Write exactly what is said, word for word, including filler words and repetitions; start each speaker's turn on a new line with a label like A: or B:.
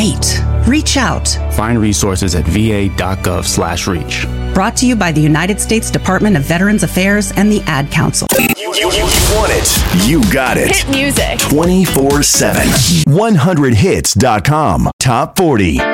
A: wait. Reach out.
B: Find resources at va.gov slash reach.
A: Brought to you by the United States Department of Veterans Affairs and the Ad Council.
C: You, you, you want it. You got it.
D: Hit music.
C: twenty-four seven. one hundred hits dot com. Top forty.